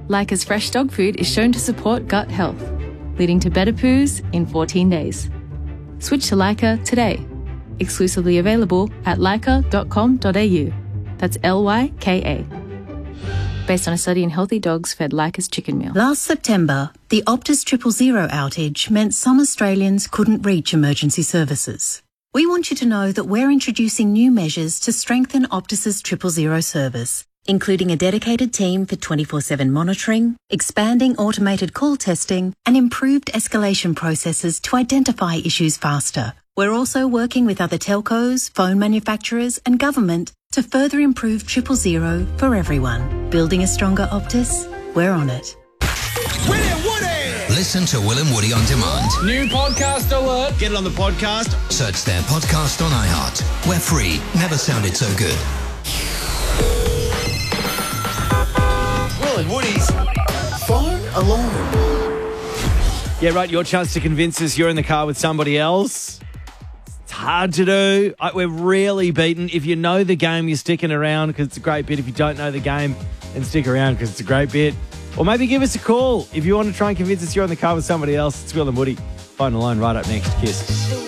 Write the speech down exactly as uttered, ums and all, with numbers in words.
Leica's fresh dog food is shown to support gut health, leading to better poos in fourteen days. Switch to Leica today. Exclusively available at leica dot com dot a u. That's L Y K A. Based on a study in healthy dogs fed Leica's chicken meal. Last September, the Optus Triple Zero outage meant some Australians couldn't reach emergency services. We want you to know that we're introducing new measures to strengthen Optus's Triple Zero service, including a dedicated team for twenty-four seven monitoring, expanding automated call testing, and improved escalation processes to identify issues faster. We're also working with other telcos, phone manufacturers, and government to further improve Triple Zero for everyone. Building a stronger Optus? We're on it. Will and Woody! Listen to Will and Woody on demand. New podcast alert. Get it on the podcast. Search their podcast on iHeart. We're free. Never sounded so good. Will and Woody's Phone Alarm. Yeah, right, your chance to convince us you're in the car with somebody else. It's hard to do. I- We're really beaten. If you know the game, you're sticking around because it's a great bit. If you don't know the game, then stick around because it's a great bit. Or maybe give us a call if you want to try and convince us you're in the car with somebody else. It's Will and Woody. Phone Alarm right up next. Kiss.